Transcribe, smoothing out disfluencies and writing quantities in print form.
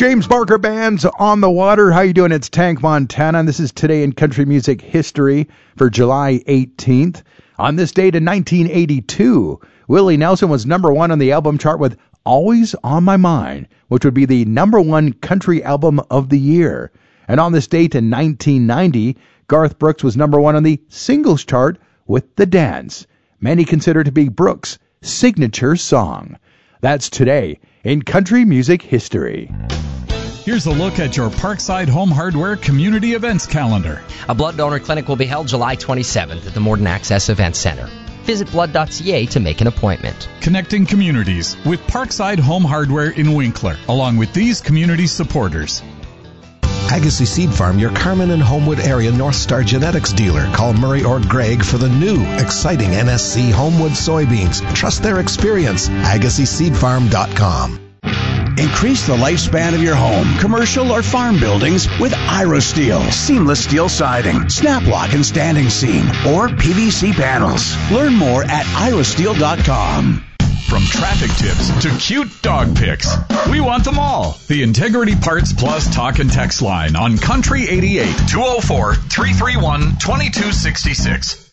James Barker Band's On the Water. How you doing? It's Tank Montana, and this is Today in Country Music History for July 18th. On this date in 1982, Willie Nelson was number one on the album chart with Always on My Mind, which would be the number one country album of the year. And on this date in 1990, Garth Brooks was number one on the singles chart with The Dance, many consider to be Brooks' signature song. That's Today in Country Music History. Here's a look at your Parkside Home Hardware Community Events calendar. A blood donor clinic will be held July 27th at the Morden Access Event Center. Visit blood.ca to make an appointment. Connecting communities with Parkside Home Hardware in Winkler, along with these community supporters. Agassiz Seed Farm, your Carmen and Homewood area North Star Genetics dealer. Call Murray or Greg for the new, exciting NSC Homewood soybeans. Trust their experience. AgassizSeedFarm.com. Increase the lifespan of your home, commercial or farm buildings with IroSteel. Seamless steel siding, snap lock and standing seam, or PVC panels. Learn more at IroSteel.com. From traffic tips to cute dog pics, we want them all. The Integrity Parts Plus talk and text line on Country 88 204-331-2266.